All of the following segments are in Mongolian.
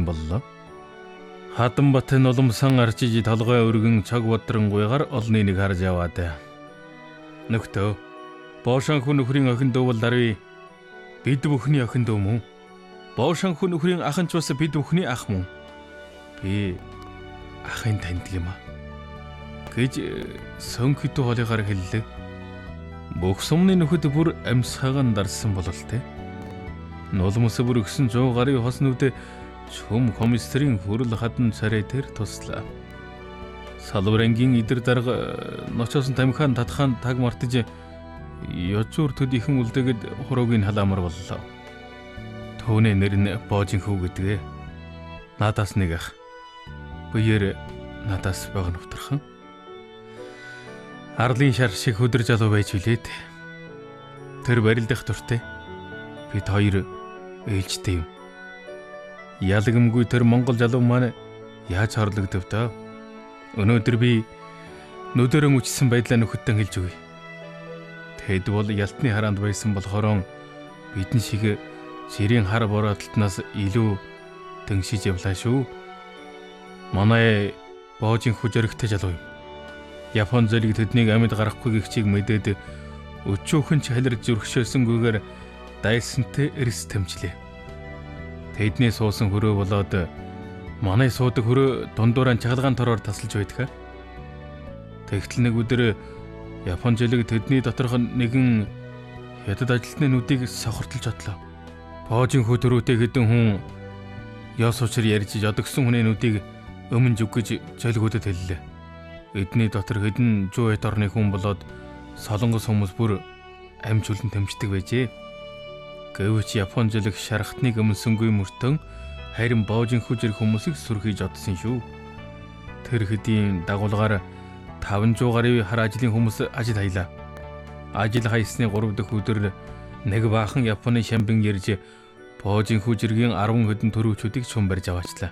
боллоо. Хатанбат нулимсан арчиж толгой өргөн цаг бодрангуйгаар олны нэг харж яваад. Нөхдөө, Боошанхүү нөхрийн охин дүү бол даруй. Бид бүхний охин дүү мөн. Боошанхүү нөхрийн ахын ч бас бид бүхний ах мөн. Би ахын таньдаг юм аа. Гэж сөнхөд хоолойгоор хэллээ. Бүх сумны нөхөд бүр амьсгаагаан дарсан бололтой. Нулимс бүр өгсөн 100 гарын хоснууд чөм комиссарын хүрэл хадан царай дээр туслаа. Салврангийн идэр дарга ночоос тамхиан татхаан таг мартаж ёцуур төдийхэн үлдээгээд хуруугийн халамар боллоо. Төвний нэр нь Боожинхүү гэдгээ. Надаас нэг ах. Бүээр надаас баг нүвтэрхэн. Арлын шар шиг хөдөр залуу байж билээд. Тэр барилдах дуртай. Бид хоёр ээлжтэй юм. Ялагмгүй тэр Монгол залуу маань яаж хорлогдов доо. Өнөөдөр би нүдэрэн үчсэн байдлаа нөхөддөн хэлж өгье. Тэд бол ялтны хараанд байсан болохоор бидэн шиг жирийн хар бороотолтноос илүү дэншиж явлаа шүү. Манай Боожинхүү жөрөгтэй залуу юм. Япон зөлийг тэднийг амьд гарахгүй гихчийг мэдээд өчөөхөн ч халирж зүрхшөөсөнгүйгээр дайсантай эрс тамжлаа. Тэдний суусан хөрөө болоод манай суудаг хөрөө дундуураа чагалгаан тороор тасалж байдаг. Тэгтэл нэг өдөр Япон зөлийг тэдний доторх нэгэн хятад ажилтны нүдийг сохортолж одлоо. Боожинхүү төрөөтэй хэдэн хүн ёс учир ярьж одогсон хүний нүдийг өмнө зүггэж зөлгүүдэд хэллээ. Эдний дотор хэдэн 100 эд орны хүн болоод солонгос хүмүүс бүр амьж үлдэн тэмцдэг байжээ. Гэвч Япон зөлөг шархтныг өмсөнгүй мөртөн харин Боожинхүү зэрэг хүмүүсийг сүрхийж одсон шүү. Тэр хэдийн дагуулгаар 500 гарын хар ажлын хүмүүс ажил хаялаа. Ажил хайсны 3 дахь өдөр нэг баахан Японы шамбин ярьж Боожинхүү зэргийн 10 хэдэн төрөвчүүдийг чум барьж аваачлаа.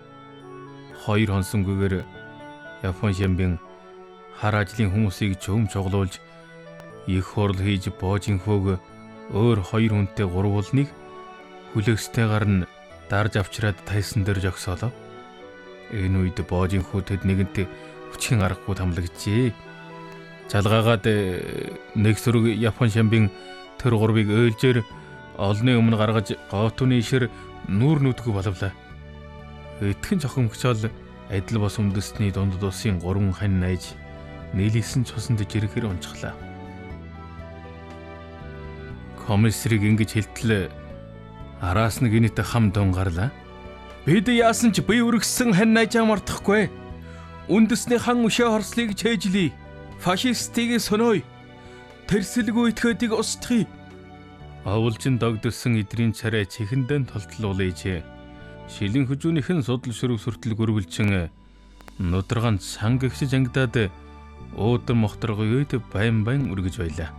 2 хонсонгүйгээр Япон шамбин хар ажлын хүмүүсийг чум цуглуулж их хурал хийж Боожинхүүг өөр 2 хүнтэй гурвуулныг хүлээстэйгээр нь дарж авчираад тайсан дээр жогсоолоо. Энэ үед Боожинхүү тэд нэгэнт хүчийн аргагүй тамлагжээ. Залгаагаад нэг сүрэг Япон шамбин тэр гурвыг өөлжээр олны өмнө гаргаж гоотны ишэр нүүр нүдгүй боловлаа. Итгэн цохимгчол адил бос үндэсний дунд усын 3 хань найж нийлсэн цусанд жирэхэр унцглаа. Комиссарыг ингэж хэлтэл араас нь гинэт хам дун гарлаа. Бид яасан ч бие үргэсэн хань найжаа мартахгүй. Үндэсний хан өшөө хорслыг чэйжлий. Фашистыг сонооё. Тэрсэлгүй итгэдэг устгий. Оволжин догдсон эдрийн царай чихэндэн толтлуулъя. Шилэн хүжүүнийхэн судал шөрөв сүртэл гөрвөлжин нудраган сангагшиж ангидаад уудар мохторгой үед байн үргэж байлаа.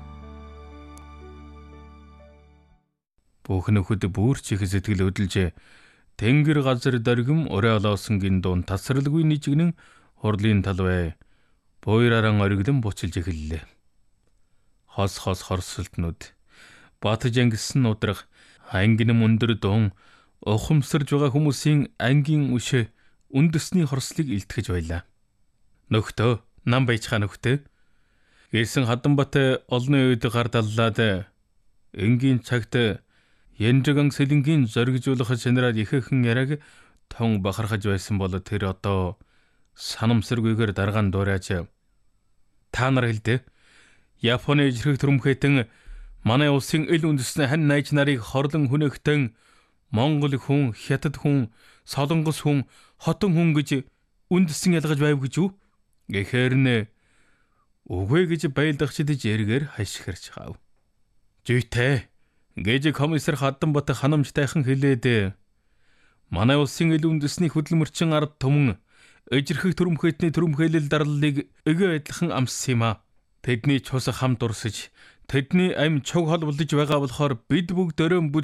Бүх нөхөд бүрч их сэтгэл хөдлөж тэнгэр газар дөргөм өрөө олоосонгийн дуун тасралгүй нийжгнэн хурлын талвай буйрааран оригдон буцилж эхэллээ. Хос хорсолтнууд батж ангисан нудрах ангин өндөр дуун ухамсарж байгаа хүмүүсийн ангийн үшээ үндэсний хорслыг илтгэж байлаа. Нөхдөө, нам байцгаа нөхдөө. Ирсэн Хатанбат олны үед гар даллаад энгийн цагт Янжиган сэлэнгийн зоригжуулах генерал ихэхэн яраг тон бахархаж байсан бол тэр одоо санамсаргүйгээр даргаан дуурайж та нар хэлдэ. Японы ижрэх төрөмхөтөн манай улсын ил үндэсний хань найз нарыг хорлон хүнэхтэн Монгол хүн, Хятад хүн, Солонгос хүн, Хотон хүн гэж үндэстэн ялгаж байв гэж үү? Гэхээр нэ үгүй гэж байлдахчдж эргээр хашгирч хав. Жүйтэй гэж комиссар Хатанбат ханамжтайхан хэлээд манай улсын ил үндэсний хөдөлмөрчин ард түмэн ижрэх төрөмхөтний төрөмхөйлөл дарлалыг өгөө адилхан амссан юм а. Тэдний цус хамт урсаж, тэдний амь чог хол болж байгаа болохоор бид бүгд өрөөм